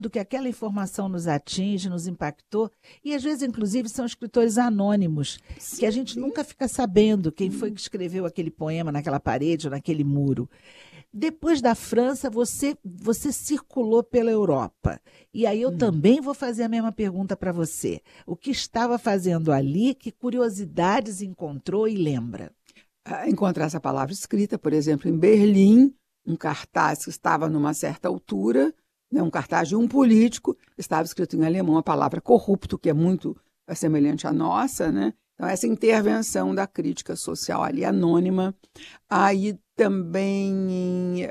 do que aquela informação nos atinge, nos impactou. E às vezes, inclusive, são escritores anônimos, que a gente nunca fica sabendo quem foi que escreveu aquele poema naquela parede ou naquele muro. Depois da França, você circulou pela Europa. E aí eu também vou fazer a mesma pergunta para você. O que estava fazendo ali? Que curiosidades encontrou e lembra? Encontrar essa palavra escrita, por exemplo, em Berlim, um cartaz que estava numa certa altura, né, um cartaz de um político, estava escrito em alemão a palavra corrupto, que é muito semelhante à nossa, né? Então, essa intervenção da crítica social ali, anônima. Aí também em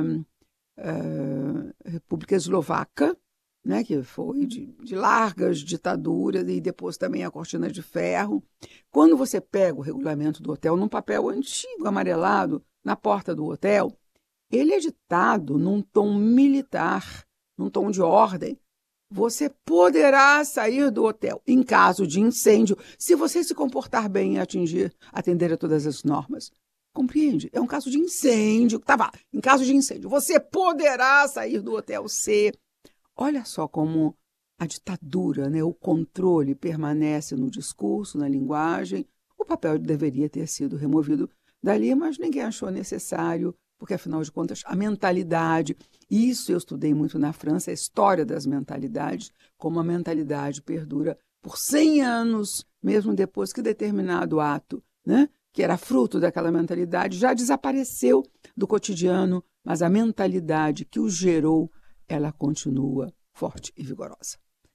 República Eslovaca, né, que foi de largas ditaduras, e depois também a Cortina de Ferro. Quando você pega o regulamento do hotel num papel antigo, amarelado, na porta do hotel, ele é ditado num tom militar, num tom de ordem. Você poderá sair do hotel em caso de incêndio, se você se comportar bem e atender a todas as normas. Compreende? É um caso de incêndio. Em caso de incêndio, você poderá sair do hotel se... Olha só como a ditadura, né, o controle permanece no discurso, na linguagem. O papel deveria ter sido removido dali, mas ninguém achou necessário, porque, afinal de contas, a mentalidade, isso eu estudei muito na França, a história das mentalidades, como a mentalidade perdura por 100 anos, mesmo depois que determinado ato, né, que era fruto daquela mentalidade, já desapareceu do cotidiano, mas a mentalidade que o gerou, ela continua forte e vigorosa.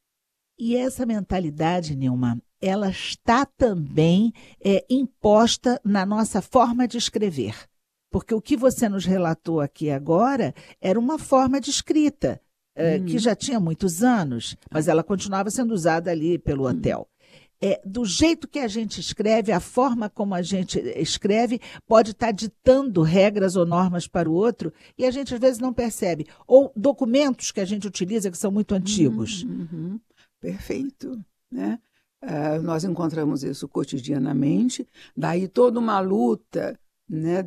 E essa mentalidade, Nilma, ela está também imposta na nossa forma de escrever. Porque o que você nos relatou aqui agora era uma forma de escrita, que já tinha muitos anos, mas ela continuava sendo usada ali pelo hotel. Do jeito que a gente escreve, a forma como a gente escreve pode estar ditando regras ou normas para o outro e a gente às vezes não percebe. Ou documentos que a gente utiliza que são muito antigos. Perfeito, né? Nós encontramos isso cotidianamente, daí toda uma luta, né,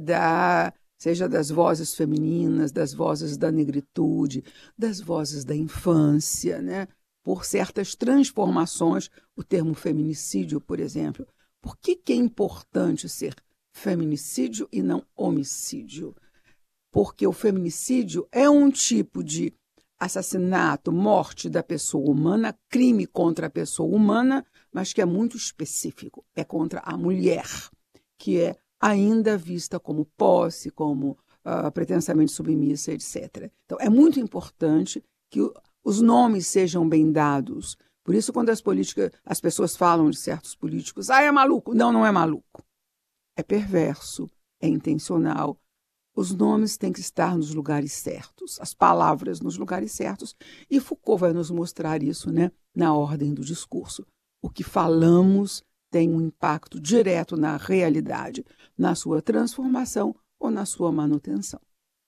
seja das vozes femininas, das vozes da negritude, das vozes da infância, né? Por certas transformações, o termo feminicídio, por exemplo. Por que é importante ser feminicídio e não homicídio? Porque o feminicídio é um tipo de assassinato, morte da pessoa humana, crime contra a pessoa humana, mas que é muito específico. É contra a mulher, que é ainda vista como posse, como pretensamente submissa, etc. Então, é muito importante que os nomes sejam bem dados. Por isso, quando as pessoas falam de certos políticos, é maluco. Não, não é maluco. É perverso, é intencional. Os nomes têm que estar nos lugares certos, as palavras nos lugares certos. E Foucault vai nos mostrar isso, né, na ordem do discurso. O que falamos tem um impacto direto na realidade, na sua transformação ou na sua manutenção.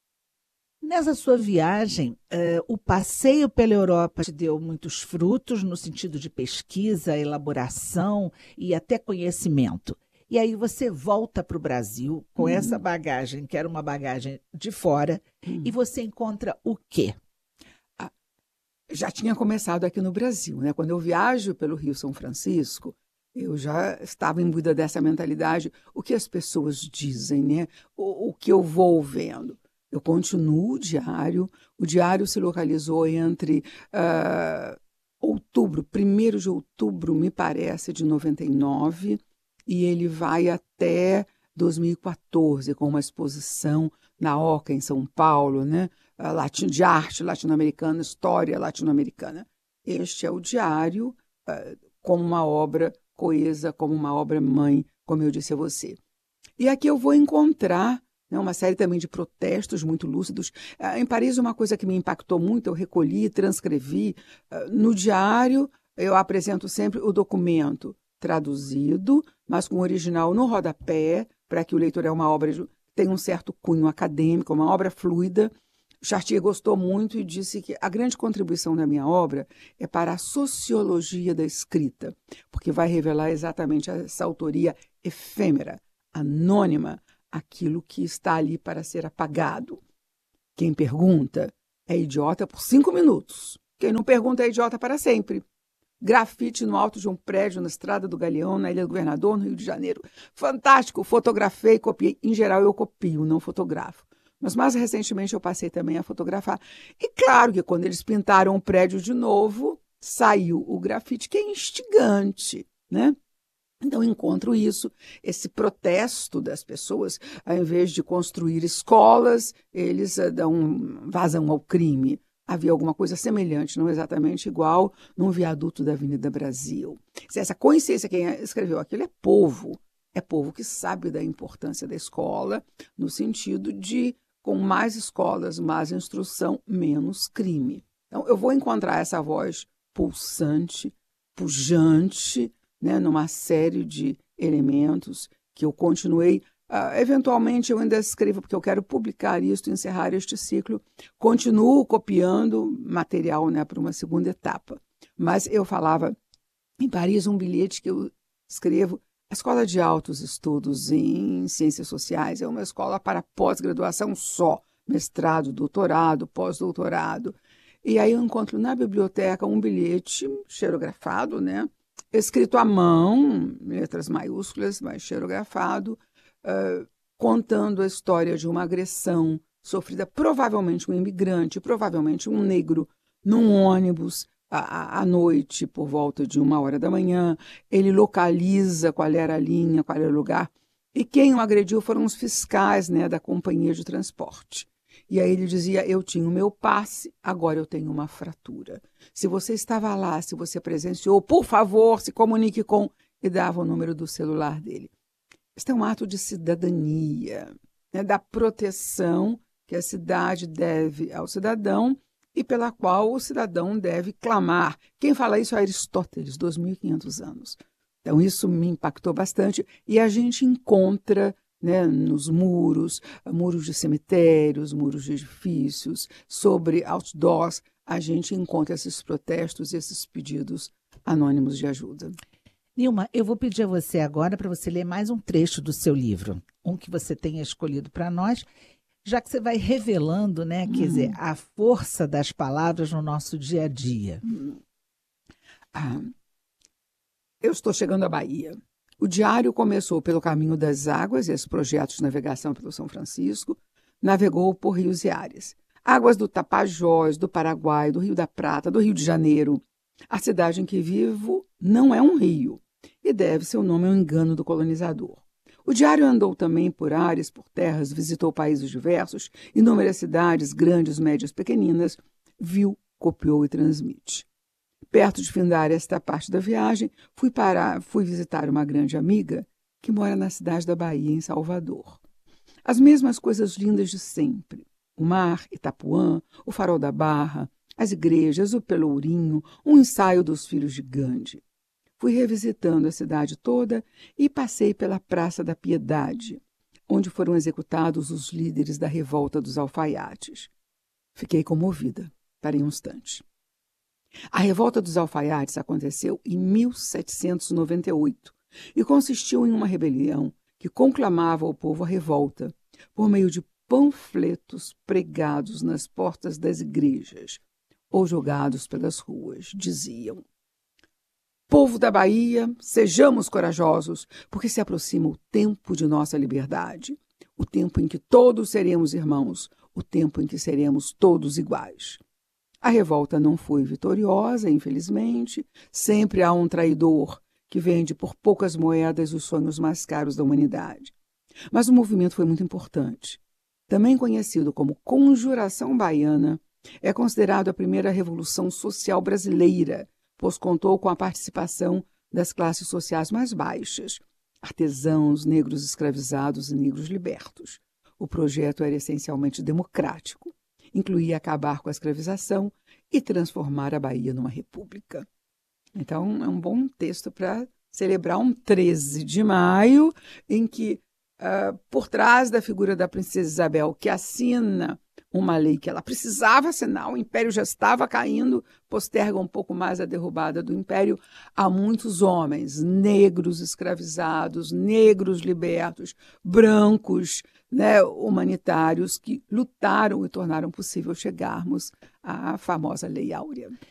Nessa sua viagem, o passeio pela Europa te deu muitos frutos no sentido de pesquisa, elaboração e até conhecimento. E aí você volta para o Brasil com essa bagagem, que era uma bagagem de fora, e você encontra o quê? Já tinha começado aqui no Brasil, né? Quando eu viajo pelo Rio São Francisco, eu já estava imbuída dessa mentalidade, o que as pessoas dizem, né? O que eu vou vendo. Eu continuo o diário se localizou entre outubro, 1º de outubro, me parece, de 99, e ele vai até 2014, com uma exposição na Oca, em São Paulo, né? De arte latino-americana, história latino-americana. Este é o diário como uma obra coesa, como uma obra-mãe, como eu disse a você. E aqui eu vou encontrar uma série também de protestos muito lúcidos. Em Paris, uma coisa que me impactou muito, eu recolhi, transcrevi. No diário, eu apresento sempre o documento traduzido, mas com o original no rodapé, para que o leitor é uma obra tenha um certo cunho acadêmico, uma obra fluida. Chartier gostou muito e disse que a grande contribuição da minha obra é para a sociologia da escrita, porque vai revelar exatamente essa autoria efêmera, anônima, aquilo que está ali para ser apagado. Quem pergunta é idiota por 5 minutos. Quem não pergunta é idiota para sempre. Grafite no alto de um prédio na Estrada do Galeão, na Ilha do Governador, no Rio de Janeiro. Fantástico, fotografei, copiei. Em geral, eu copio, não fotografo. Mas mais recentemente eu passei também a fotografar. E claro que quando eles pintaram o prédio de novo, saiu o grafite, que é instigante, né? Então, encontro isso, esse protesto das pessoas, ao invés de construir escolas, eles vazam ao crime. Havia alguma coisa semelhante, não exatamente igual, num viaduto da Avenida Brasil. Essa consciência, quem escreveu aquilo é povo que sabe da importância da escola, no sentido de, com mais escolas, mais instrução, menos crime. Então, eu vou encontrar essa voz pulsante, pujante, né, numa série de elementos que eu continuei. Eventualmente, eu ainda escrevo, porque eu quero publicar isso, encerrar este ciclo. Continuo copiando material, né, para uma segunda etapa. Mas eu falava em Paris um bilhete que eu escrevo. A Escola de Altos Estudos em Ciências Sociais é uma escola para pós-graduação só, mestrado, doutorado, pós-doutorado. E aí eu encontro na biblioteca um bilhete xerografado, né, escrito à mão, letras maiúsculas, mas xerografado, contando a história de uma agressão sofrida, provavelmente um imigrante, provavelmente um negro, num ônibus à noite, por volta de 1h da manhã. Ele localiza qual era a linha, qual era o lugar, e quem o agrediu foram os fiscais, né, da companhia de transporte. E aí ele dizia, eu tinha o meu passe, agora eu tenho uma fratura. Se você estava lá, se você presenciou, por favor, se comunique com... E dava o número do celular dele. Este é um ato de cidadania, né, da proteção que a cidade deve ao cidadão e pela qual o cidadão deve clamar. Quem fala isso é Aristóteles, 2.500 anos. Então isso me impactou bastante e a gente encontra, né, nos muros de cemitérios, muros de edifícios, sobre outdoors, a gente encontra esses protestos, esses pedidos anônimos de ajuda. Nilma, eu vou pedir a você agora para você ler mais um trecho do seu livro, um que você tenha escolhido para nós, já que você vai revelando, né, quer dizer, a força das palavras no nosso dia a dia. Eu estou chegando à Bahia. O diário começou pelo caminho das águas e esse projeto de navegação pelo São Francisco, navegou por rios e áreas. Águas do Tapajós, do Paraguai, do Rio da Prata, do Rio de Janeiro. A cidade em que vivo não é um rio e deve seu nome ao engano do colonizador. O diário andou também por áreas, por terras, visitou países diversos, inúmeras cidades, grandes, médias, pequeninas, viu, copiou e transmite. Perto de findar esta parte da viagem, fui visitar uma grande amiga que mora na cidade da Bahia, em Salvador. As mesmas coisas lindas de sempre. O mar, Itapuã, o farol da Barra, as igrejas, o Pelourinho, um ensaio dos filhos de Gandhi. Fui revisitando a cidade toda e passei pela Praça da Piedade, onde foram executados os líderes da revolta dos alfaiates. Fiquei comovida, parei um instante. A revolta dos alfaiates aconteceu em 1798 e consistiu em uma rebelião que conclamava ao povo a revolta por meio de panfletos pregados nas portas das igrejas ou jogados pelas ruas. Diziam: povo da Bahia, sejamos corajosos, porque se aproxima o tempo de nossa liberdade, o tempo em que todos seremos irmãos, o tempo em que seremos todos iguais. A revolta não foi vitoriosa, infelizmente. Sempre há um traidor que vende por poucas moedas os sonhos mais caros da humanidade. Mas o movimento foi muito importante. Também conhecido como Conjuração Baiana, é considerado a primeira revolução social brasileira, pois contou com a participação das classes sociais mais baixas, artesãos, negros escravizados e negros libertos. O projeto era essencialmente democrático. Incluía acabar com a escravização e transformar a Bahia numa república. Então, é um bom texto para celebrar um 13 de maio, em que, por trás da figura da princesa Isabel, que assina uma lei que ela precisava assinar, o império já estava caindo, posterga um pouco mais a derrubada do império, há muitos homens negros escravizados, negros libertos, brancos, né, humanitários, que lutaram e tornaram possível chegarmos à famosa Lei Áurea.